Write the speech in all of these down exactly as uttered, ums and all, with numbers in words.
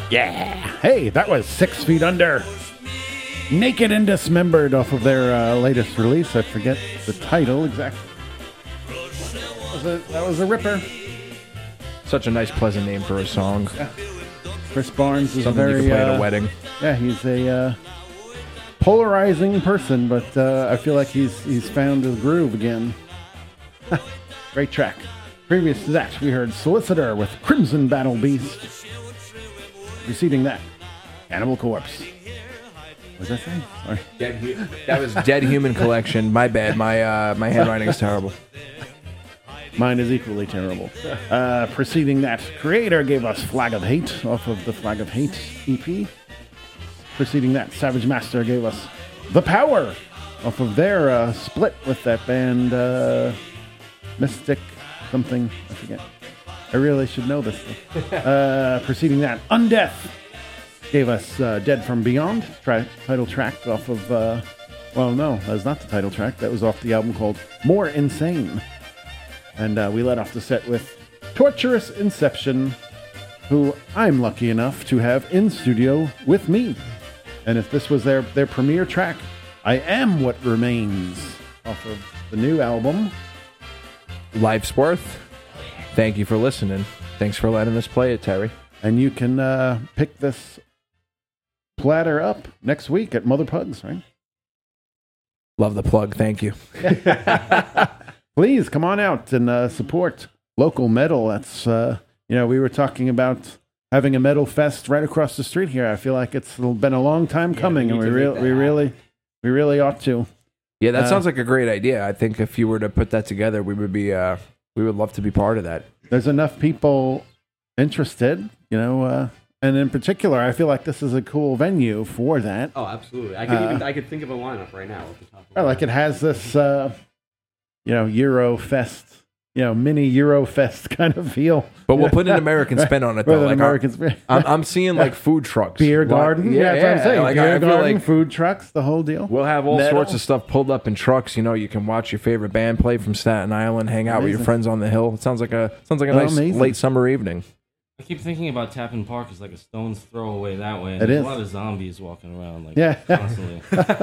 Yeah. Hey, that was Six Feet Under. Naked and Dismembered off of their uh, latest release. I forget the title exactly. That was a, that was a ripper. Such a nice, pleasant name for a song. Yeah. Chris Barnes is Something very, you can play uh, at a wedding. Yeah, he's a uh, polarizing person, but uh, I feel like he's he's found his groove again. Great track. Previous to that, we heard Solicitor with Crimson Battle Beast. Preceding that, Cannibal Corpse. What was that saying? Sorry. Dead hu- that was Dead Human Collection. My bad. My uh, my handwriting is terrible. Mine is equally terrible. Uh, preceding that, Creator gave us Flag of Hate off of the Flag of Hate E P. Preceding that, Savage Master gave us The Power off of their uh, split with that band uh, Mystic something. I forget. I really should know this stuff. Uh, preceding that, Undeath gave us uh, Dead from Beyond, tra- title track off of, uh, well, no, that was not the title track. That was off the album called More Insane. And uh, we let off the set with Torturous Inception, who I'm lucky enough to have in studio with me. And if this was their, their premiere track, I Am What Remains, off of the new album. Life's Worth. Thank you for listening. Thanks for letting us play it, Terry. And you can uh, pick this platter up next week at Mother Pugs, right? Love the plug. Thank you. Please come on out and uh, support local metal. That's, uh, you know, we were talking about having a metal fest right across the street here. I feel like it's been a long time Yeah, coming, we and need we, to re- make that we really, we really ought to. Yeah, that Uh, sounds like a great idea. I think if you were to put that together, we would be, uh, we would love to be part of that. There's enough people interested, you know, uh, and in particular, I feel like this is a cool venue for that. Oh, absolutely. I could Uh, even I could think of a lineup right now at the top. Of I like it has this, uh, you know, Euro Fest, you know, mini Euro Fest kind of feel. But we'll put an American spin on it, though. With an Like American I'm, spin. I'm, I'm seeing like food trucks, Beer Like- garden. Yeah, Yeah, that's what I'm saying. Like, Beer I feel garden, like food trucks, the whole deal. we'll have all Metal. sorts of stuff pulled up in trucks. You know, you can watch your favorite band play from Staten Island, hang out with your Amazing. friends on the hill. It sounds like a sounds like a Oh, nice amazing. late summer evening. I keep thinking about Tappan Park as like a stone's throw away that way. And It there's is. a lot of zombies walking around like Yeah. constantly.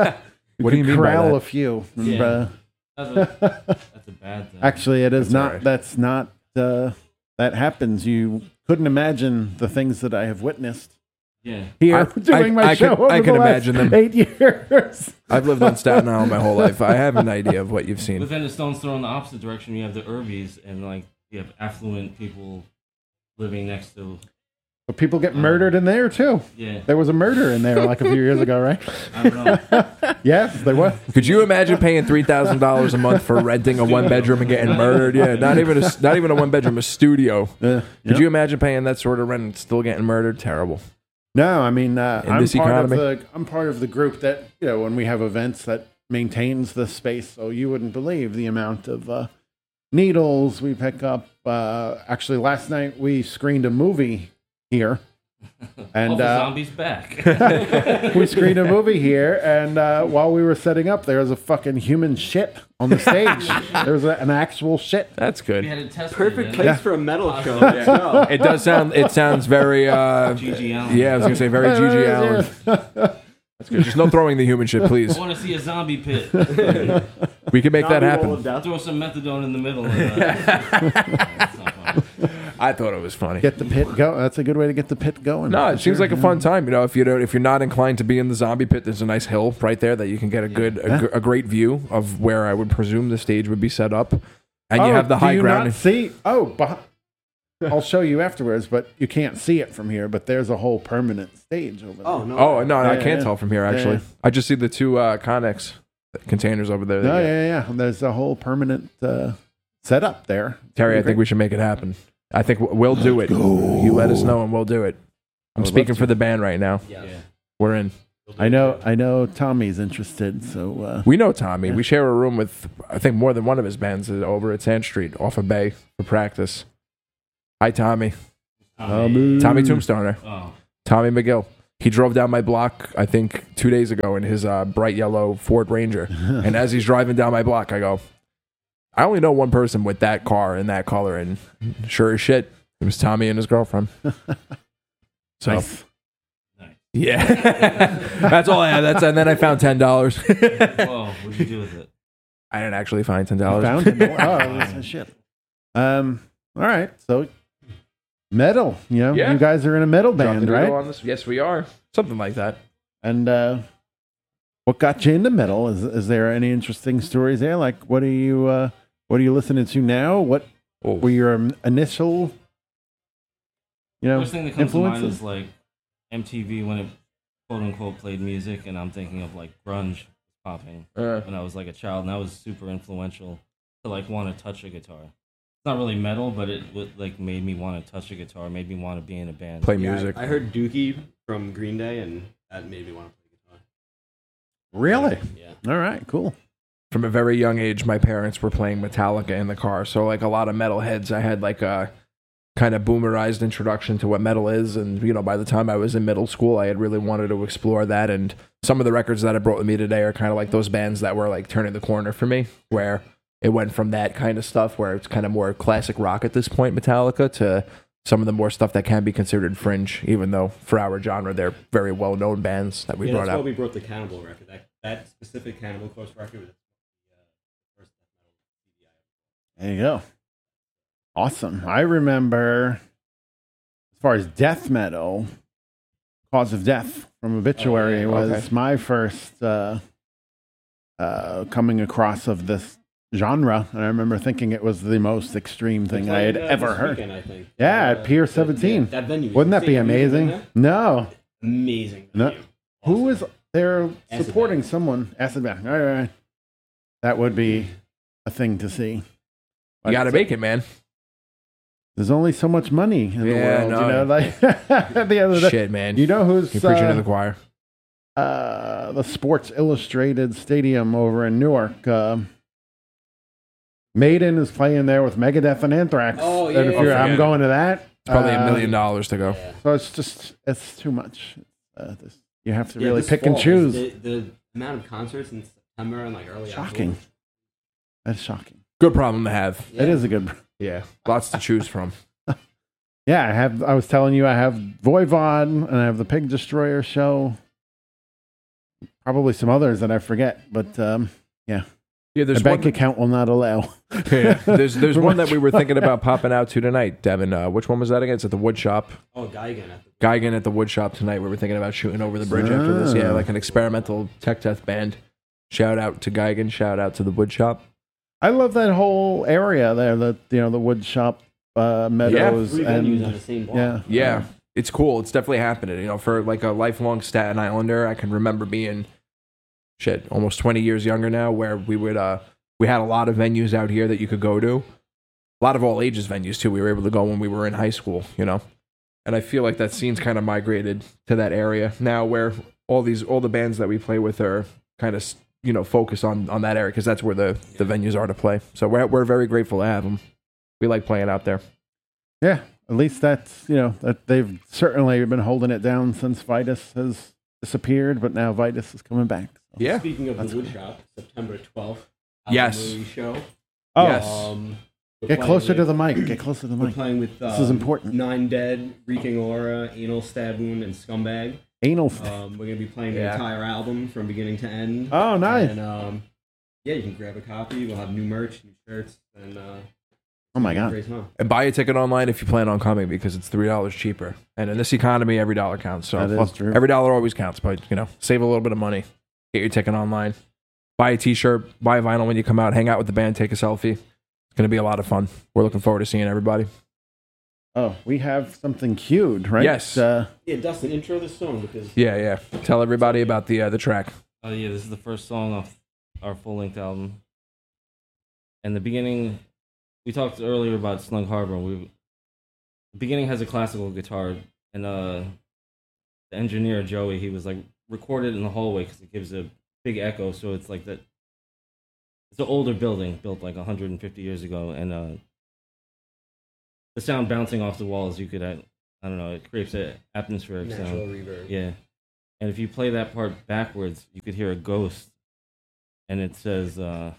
You What do you could mean by corral that? a few. and, Yeah. uh, That's a, that's a bad thing. actually, it is That's all not. right. That's not. Uh, that happens. You couldn't imagine the things that I have witnessed yeah. here I- doing I- my I show. could- over I the can last imagine them. Eight years. I've lived on Staten Island my whole life. I have an idea of what you've But seen. then the stone's throw in the opposite direction. You have the Urbies and like you have affluent people living next to. But people get murdered in there too. Yeah. There was a murder in there like a few years ago, right? I don't know. Yes, there was. Could you imagine paying three thousand dollars a month for renting a one bedroom and getting murdered? Yeah, not even a not even a one bedroom, a studio. Uh, Could you imagine paying that sort of rent and still getting murdered? Terrible. No, I mean, uh, In I'm this part economy? of the I'm part of the group that, you know, when we have events that maintains the space, so you wouldn't believe the amount of uh, needles we pick up. Uh, actually, last night we screened a movie here, and All the uh, zombies back. we screened a movie here, and uh, while we were setting up, there was a fucking human shit on the stage. There was a, an actual shit. That's we good. had to test Perfect it. place Yeah. for a metal show. Let's go. It does sound. It sounds very. Uh, G G Allen. yeah, I was gonna say very G G Allen. That's good. Just no throwing the human shit, please. I want to see a zombie pit. We can make that Zombie roll happen. of death. Throw some methadone in the middle. Of that. That's not fun. I thought it was funny. Get the pit go. That's a good way to get the pit going. No, it For seems sure. like a fun time. You know, if you don't, if you're not inclined to be in the zombie pit, there's a nice hill right there that you can get a good, a, gr- a great view of where I would presume the stage would be set up, and you Oh, have the do high you ground. Not see? Oh, beh- I'll show you afterwards, but you can't see it from here. But there's a whole permanent stage over there. Oh no. Oh no, I Yeah, can't yeah. tell from here. Actually, Yeah. I just see the two uh, Connex containers over there. No, that- yeah, yeah, yeah. There's a whole permanent uh, setup there. Terry, I Pretty think we should make it happen. I think w- we'll do it. You let us know, and we'll do it. I'm would speaking love for the band right now. Yeah. Yeah. We're in. I know, I know. Tommy's interested, so uh, We know Tommy. We share a room with, I think, more than one of his bands is over at Sand Street off of Bay for practice. Hi, Tommy. Tommy. Tommy Tombstoner. Oh. Tommy McGill. He drove down my block, I think, two days ago in his uh, bright yellow Ford Ranger. And as he's driving down my block, I go, I only know one person with that car and that color. And sure as shit, it was Tommy and his girlfriend. So Nice. Yeah, that's all I had. That's and then I found ten dollars. Whoa, what'd you do with it? I didn't actually find ten You dollars. found it? Oh, that's shit. Um. All right. So metal. You know, Yeah. you guys are in a metal band, right? On this? Yes, we are. Something like that. And uh, what got you into metal? Is is there any interesting stories there? Like, what are you uh, what are you listening to now? What Oh. were your um, initial, you know, First thing that comes to mind influences? is like M T V when it quote unquote played music, and I'm thinking of like grunge popping Uh, when I was like a child, and that was super influential to like want to touch a guitar. It's not really metal, but it would, like made me want to touch a guitar, made me want to be in a band. play Yeah, music. I, I heard Dookie from Green Day, and that made me want to play guitar. Really? Yeah. All right. Cool. From a very young age, my parents were playing Metallica in the car. So, like a lot of metal heads, I had like a kind of boomerized introduction to what metal is. And, you know, by the time I was in middle school, I had really wanted to explore that. And some of the records that I brought with me today are kind of like those bands that were like turning the corner for me, where it went from that kind of stuff where it's kind of more classic rock at this point, Metallica, to some of the more stuff that can be considered fringe, even though for our genre, they're very well-known bands that we yeah, brought that's why out. we broke the Cannibal record. That that specific Cannibal Corpse record was the uh, first death metal C D I. There you go. Awesome. I remember, as far as death metal, Cause of Death from Obituary Oh, yeah. was Okay. my first uh, uh, coming across of this genre. And I remember thinking it was the most extreme thing I had Played, uh, ever this heard. weekend, I think. Yeah, at Uh, Pier that- seventeen. yeah, That venue. Wouldn't that be Have you been amazing? there? No. Amazing. No. venue. Who Awesome. was there Acid supporting Bath. someone? Acid Bath. All right, all right. That would be a thing to see. You got to make it, man. There's only so much money in Yeah, the world, no. you know. Like at the end of the day, Shit, man. you know who's You're preaching to the uh, choir. uh, the Sports Illustrated Stadium over in Newark. Uh, Maiden is playing there with Megadeth and Anthrax. Oh, and yeah, if yeah, you're, yeah. I'm going to that. It's probably Uh, a million dollars to go. Yeah. So it's just it's too much. Uh, this, you have to Yeah, really this pick and fall, choose. The, the amount of concerts in September and like early Shocking. October. That's shocking. Good problem to have. Yeah. It is a good. Yeah, lots to choose from. Yeah, I have. I was telling you, I have Voivod and I have the Pig Destroyer show. Probably some others that I forget, but um, Yeah, the there's bank one. account will not allow. Yeah, there's there's one that we were thinking about popping out to tonight, Devin. Uh, which one was that again? It's at the wood shop. Oh, Geigen at the Geigen at the wood shop tonight. We were thinking about shooting over the bridge after this. Yeah, Ah. like an experimental tech death band. Shout out to Geigen. Shout out to the wood shop. I love that whole area there. The you know the wood shop uh, meadows three venues on and the same block. yeah, Yeah, it's cool. It's definitely happening. You know, for like a lifelong Staten Islander, I can remember being shit almost twenty years younger now, where we would uh we had a lot of venues out here that you could go to. A lot of all ages venues too. We were able to go when we were in high school, you know. And I feel like that scene's kind of migrated to that area now, where all these all the bands that we play with are kind of you know focus on on that area because that's where the the venues are to play. So we're we're very grateful to have them. We like playing out there. yeah. At least that's you know that they've certainly been holding it down since Vitus has disappeared, but now Vitus is coming back. So. Yeah. Speaking of That's the wood shop, September twelfth. Yes. Show. Oh, Yes. Um, we're get playing closer with- to the mic. Get closer to the We're mic. playing with. Um, This is important. Nine Dead, Reeking Aura, Anal Stab Wound, and Scumbag. Anal. Um, we're gonna be playing the Yeah. entire album from beginning to end. Oh, nice. And um, yeah, you can grab a copy. We'll have new merch, new shirts, and uh, Oh my god. great time. And buy a ticket online if you plan on coming because it's three dollars cheaper. And in this economy, every dollar counts. So That is well, true. every dollar always counts. But you know, save a little bit of money. Get your ticket online. Buy a T-shirt. Buy a vinyl when you come out. Hang out with the band. Take a selfie. It's gonna be a lot of fun. We're looking forward to seeing everybody. Oh, we have something cued, right? Yes. Uh, Yeah, Dustin, intro this song because Yeah, yeah. Tell everybody about the uh, the track. Oh yeah, this is the first song off our full length album. And the beginning, we talked earlier about Snug Harbor. We the beginning has a classical guitar, and uh, the engineer Joey, he was like recorded in the hallway because it gives a big echo. So it's like that. It's an older building built like one hundred fifty years ago, and uh, the sound bouncing off the walls, you could, I, I don't know, it creates an atmospheric natural sound. reverb. Yeah. And if you play that part backwards, you could hear a ghost. And it says, uh,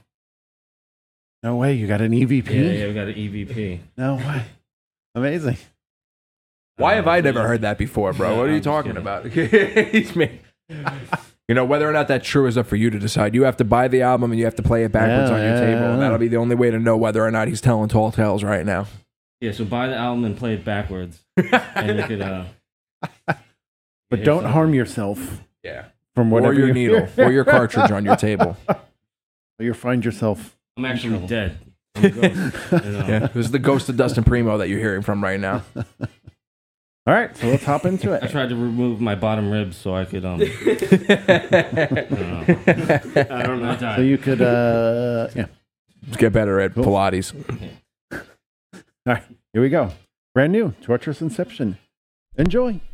no way. You got an E V P? yeah, yeah, we got an E V P. No way. Amazing. Why have Uh, I so never yeah. heard that before, bro? No, What are you I'm just talking kidding. about? He's me. You know, whether or not that's true is up for you to decide. You have to buy the album and you have to play it backwards Yeah, on your yeah, table. yeah. And that'll be the only way to know whether or not he's telling tall tales right now. Yeah, so buy the album and play it backwards, and you could. Uh, But hear don't something. harm yourself Yeah. from Or whatever your you needle. hear. Or your cartridge on your table. Or you find yourself. I'm actually dead. I'm a ghost, you know. Yeah. This is the ghost of Dustin Primo that you're hearing from right now. All right, so let's hop into I it. tried to remove my bottom ribs so I could. Um, I don't know. I don't know. I died. So you could, uh, yeah. Let's get better at Cool. Pilates. All right, here we go. Brand new, Torturous Inception. Enjoy.